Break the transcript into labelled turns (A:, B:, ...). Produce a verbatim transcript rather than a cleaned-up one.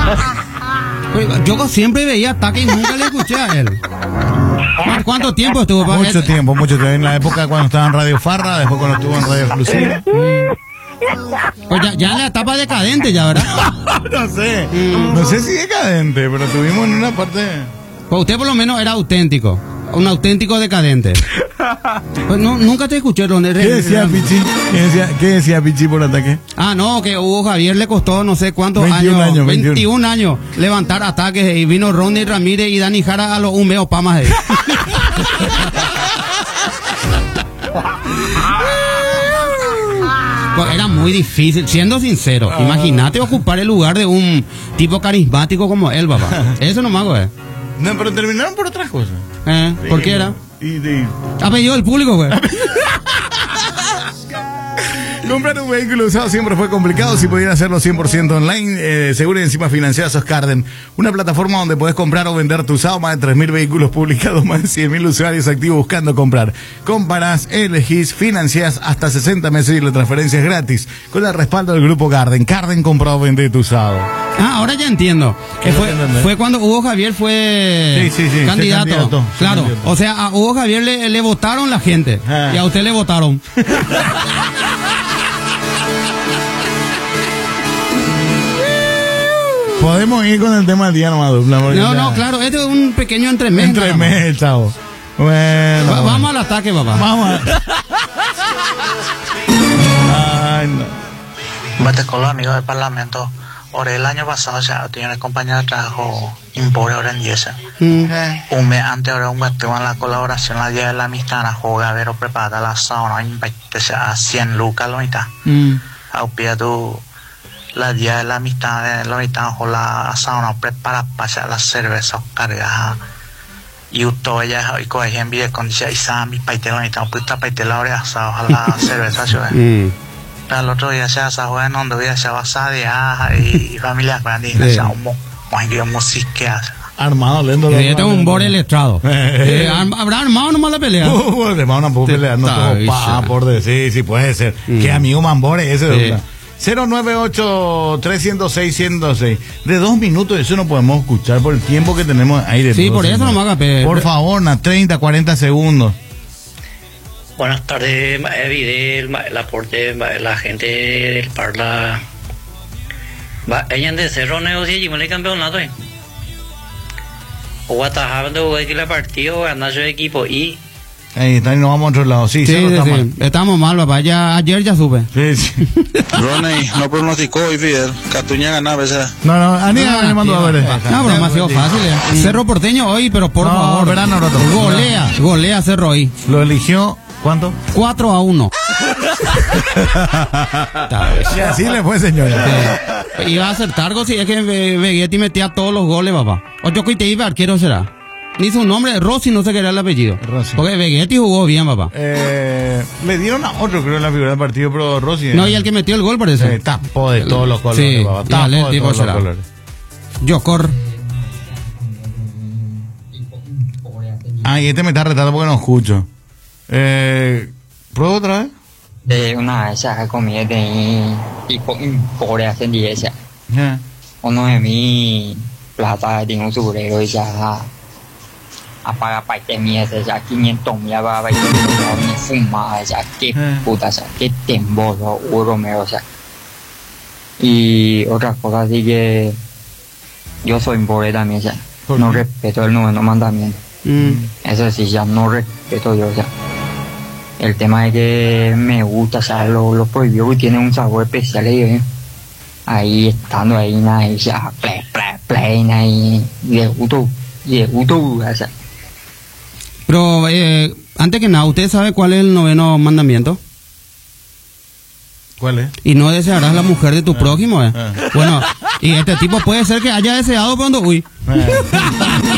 A: Yo siempre veía Ataque y nunca le escuché a él. ¿Cuánto tiempo estuvo? Para
B: Mucho
A: él?
B: tiempo, mucho tiempo. En la época cuando estaba en Radio Farra, después cuando estuvo en Radio Exclusiva.
A: Pues ya, ya en la etapa decadente ya, ¿verdad?
B: No sé, no sé si decadente, pero tuvimos en una parte...
A: Pues usted por lo menos era auténtico. Un auténtico decadente. Pues no, nunca te escuché, Ronel.
B: ¿Qué decía Pichi? ¿Qué decía, ¿Qué decía Pichi por Ataque?
A: Ah, no, que Hugo Javier le costó no sé cuántos
B: veintiún
A: años,
B: años,
A: veintiún años, levantar ataques y vino Ronnie Ramírez y Dani Jara a los un mes pamas ahí. Pues era muy difícil, siendo sincero.
B: Ah.
A: Imagínate ocupar el lugar de un tipo carismático como él, papá. Eso nomás, güey.
B: No, pero terminaron por otras cosas.
A: ¿Eh? ¿Por qué era?
B: Y, y...
A: Ha pedido el público, güey.
B: Comprar un vehículo usado siempre fue complicado. Si pudiera hacerlo cien por ciento online, eh, seguro y encima financiado, sos Carden. Una plataforma donde podés comprar o vender tu usado. Más de tres mil vehículos publicados, más de cien mil usuarios activos buscando comprar. Comparás, elegís, financiás hasta sesenta meses y la transferencia es gratis. Con el respaldo del grupo Carden. Carden compró o vende tu usado.
A: Ah, ahora ya entiendo. Que fue, fue cuando Hugo Javier fue
B: sí, sí, sí,
A: candidato.
B: candidato.
A: Claro.
B: Candidato.
A: O sea, a Hugo Javier le, le votaron la gente. Ah. Y a usted le votaron.
B: Podemos ir con el tema del día nomás.
A: No, no, no, claro, este es un pequeño entremés.
B: Entremés, chavo. Bueno.
A: Va, vamos al ataque, papá.
B: Vamos a... Ay, no.
C: Vete con los amigos del Parlamento. Ahora, el año pasado, ya tenía una compañía de trabajo impore ahora en Yesa. Mm. Un mes antes, ahora un bateo en la colaboración, la día de la amistad, a jugar, ver o preparar la sauna, invitarse a cien lucas, lo mitad. A upia tu. La día de la amistad de la mitad o la sauna prepara para la cerveza cargada y usted ya y coge en video con dice Isami paite la mitad puta paite la hora asado a la cerveza yo al otro día se asado en donde día se basa de ah y familia grande y se un muy música
B: armado lento.
A: Yo tengo un borde letrado. eh, ¿Habrá armado nomás la pelea?
B: Uh, armado no puedo pelear, no tengo pa por decir, sí puede ser. Mm. Qué amigo Mambore ese de sí. cero nueve ocho, tres cero seis, uno cero seis. De dos minutos, eso no podemos escuchar por el tiempo que tenemos ahí de
A: sí, todo, por eso no me haga pe...
B: Por favor, na treinta, cuarenta segundos.
D: Buenas tardes, Evidel, el aporte, la gente del Parla. Ella de Cerro Negocio y me le campeonato. O atajando que la partido, ganar su equipo y.
B: Ahí está, y nos vamos a otro lado. Sí,
A: sí, sí,
B: está
A: sí.
B: Mal.
A: Estamos mal, papá. Ya, ayer ya supe.
B: Sí, sí.
E: Ronnie, no pronosticó hoy, Fidel. Catuña ganaba, ¿verdad?
B: No, no, Aníbal me mandó a ver.
A: No, pero me ha sido fácil. Eh. Cerro Porteño hoy, pero por
B: no,
A: favor.
B: Verano, rato.
A: Golea, golea Cerro hoy.
B: Lo eligió, ¿cuánto?
A: cuatro a uno.
B: Y así le fue, señora.
A: Sí. Iba a acertar algo si es que Vegetti metía todos los goles, papá. O yo que te iba, arquero será. Ni su nombre, Rossi, no sé qué era el apellido.
B: Rossi.
A: Porque Vegetti jugó bien, papá.
B: Eh, le dieron a otro, creo, en la figura del partido, pero Rossi.
A: No, y el que metió el gol parece.
B: Eh, tapó de todos los colores,
A: sí,
B: papá. Tapó
A: dale,
B: de todos los colores.
A: Yocor.
B: Ah, y este me está retando porque no escucho. Eh, ¿Pruebo otra vez?
F: De una esa comida de y por hacer esa. Uno de mi plata de un sobrero ya apaga parte mía ya quinientos mil va a ir no fuma ya qué puta ya qué tembo o romero ya. Y otra cosa así que yo soy pobre también ya. No respeto el noveno mandamiento. Mm. Eso sí, ya no respeto yo ya. El tema es que me gusta, o sea, lo, lo prohibido y tiene un sabor especial ahí, ahí estando ahí, nada, y ya, play, play, play, ahí, de gusto, de gusto, o sea.
A: Pero, eh, antes que nada, ¿usted sabe cuál es el noveno mandamiento?
B: ¿Cuál es?
A: Y no desearás la mujer de tu ah, prójimo, eh. Ah. Bueno, y este tipo puede ser que haya deseado cuando, uy. Ah.